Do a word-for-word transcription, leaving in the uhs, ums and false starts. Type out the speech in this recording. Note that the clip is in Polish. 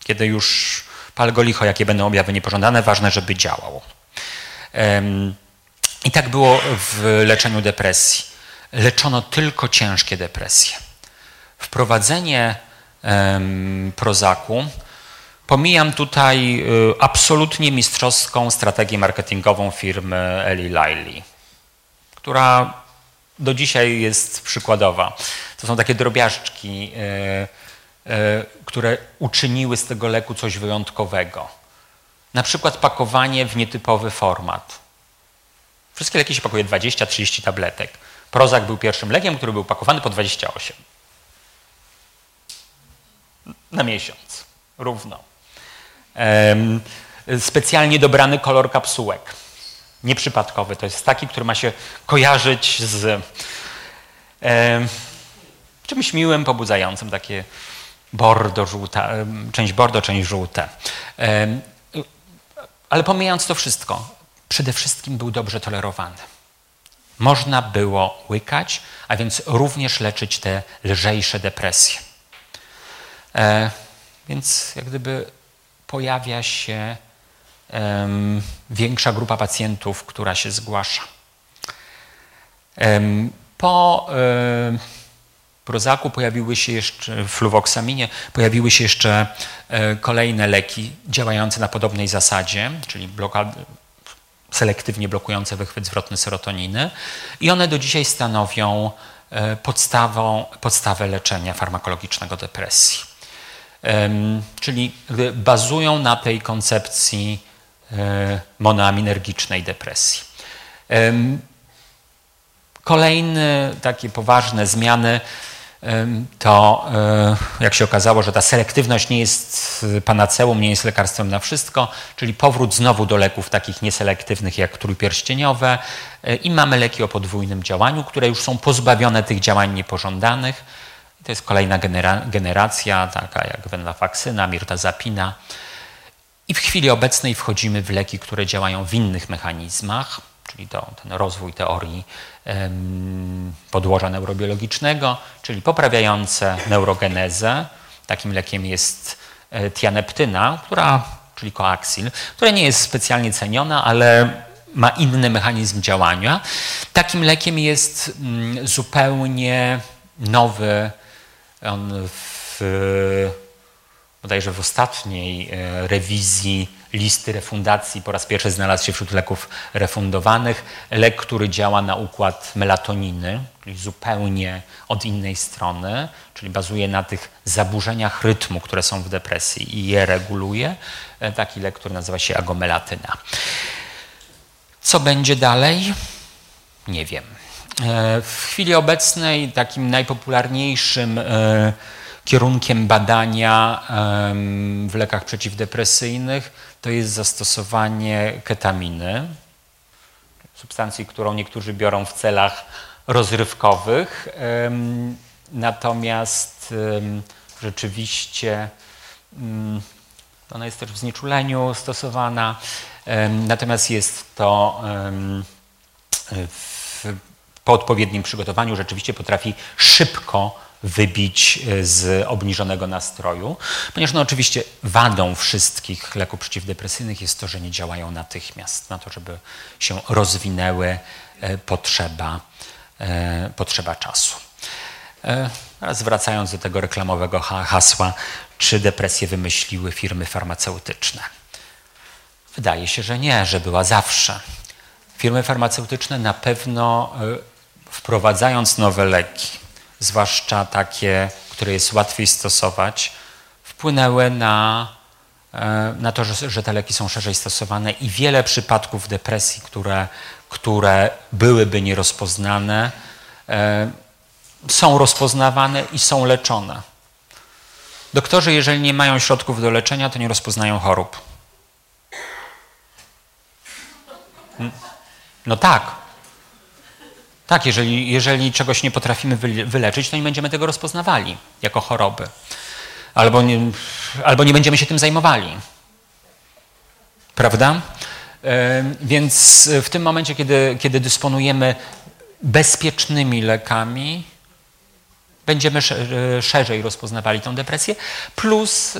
Kiedy już pal go licho, jakie będą objawy niepożądane, ważne, żeby działał. I tak było w leczeniu depresji. Leczono tylko ciężkie depresje. Wprowadzenie Prozacu, pomijam tutaj absolutnie mistrzowską strategię marketingową firmy Eli Lilly, która do dzisiaj jest przykładowa. To są takie drobiażdżki, które uczyniły z tego leku coś wyjątkowego. Na przykład pakowanie w nietypowy format. Wszystkie leki się pakuje dwadzieścia trzydzieści tabletek. Prozac był pierwszym lekiem, który był pakowany po dwadzieścia osiem. Na miesiąc. Równo. Um, specjalnie dobrany kolor kapsułek. Nieprzypadkowy. To jest taki, który ma się kojarzyć z um, czymś miłym, pobudzającym. Takie bordo, żółta, część bordo, część żółte. Um, ale pomijając to wszystko, przede wszystkim był dobrze tolerowany. Można było łykać, a więc również leczyć te lżejsze depresje. E, więc jak gdyby pojawia się um, większa grupa pacjentów, która się zgłasza. Um, po um, Prozacu pojawiły się jeszcze, w fluvoxaminie pojawiły się jeszcze um, kolejne leki działające na podobnej zasadzie, czyli blokady, selektywnie blokujące wychwyt zwrotny serotoniny i one do dzisiaj stanowią um, podstawą, podstawę leczenia farmakologicznego depresji. Um, czyli bazują na tej koncepcji um, monoaminergicznej depresji. Um, kolejne takie poważne zmiany um, to, um, jak się okazało, że ta selektywność nie jest panaceum, nie jest lekarstwem na wszystko, czyli powrót znowu do leków takich nieselektywnych jak trójpierścieniowe um, i mamy leki o podwójnym działaniu, które już są pozbawione tych działań niepożądanych. To jest kolejna genera generacja, taka jak venlafaxyna, mirtazapina. I w chwili obecnej wchodzimy w leki, które działają w innych mechanizmach, czyli to, ten rozwój teorii um, podłoża neurobiologicznego, czyli poprawiające neurogenezę. Takim lekiem jest e, tianeptyna, która, czyli coaxil, która nie jest specjalnie ceniona, ale ma inny mechanizm działania. Takim lekiem jest mm, zupełnie nowy. On w, bodajże w ostatniej rewizji listy refundacji po raz pierwszy znalazł się wśród leków refundowanych. Lek, który działa na układ melatoniny, czyli zupełnie od innej strony, czyli bazuje na tych zaburzeniach rytmu, które są w depresji i je reguluje. Taki lek, który nazywa się agomelatyna. Co będzie dalej? Nie wiem. W chwili obecnej takim najpopularniejszym kierunkiem badania w lekach przeciwdepresyjnych to jest zastosowanie ketaminy, substancji, którą niektórzy biorą w celach rozrywkowych. Natomiast rzeczywiście ona jest też w znieczuleniu stosowana. Natomiast jest to w po odpowiednim przygotowaniu rzeczywiście potrafi szybko wybić z obniżonego nastroju, ponieważ no oczywiście wadą wszystkich leków przeciwdepresyjnych jest to, że nie działają natychmiast. Na to, żeby się rozwinęły, potrzeba, potrzeba czasu. Teraz wracając do tego reklamowego hasła, czy depresję wymyśliły firmy farmaceutyczne? Wydaje się, że nie, że była zawsze. Firmy farmaceutyczne na pewno wprowadzając nowe leki, zwłaszcza takie, które jest łatwiej stosować, wpłynęły na, na to, że, że te leki są szerzej stosowane i wiele przypadków depresji, które, które byłyby nierozpoznane, są rozpoznawane i są leczone. Doktorzy, jeżeli nie mają środków do leczenia, to nie rozpoznają chorób. No tak. Tak, jeżeli, jeżeli czegoś nie potrafimy wyleczyć, to nie będziemy tego rozpoznawali jako choroby. Albo nie, albo nie będziemy się tym zajmowali. Prawda? Więc w tym momencie, kiedy, kiedy dysponujemy bezpiecznymi lekami, będziemy szerzej rozpoznawali tę depresję, plus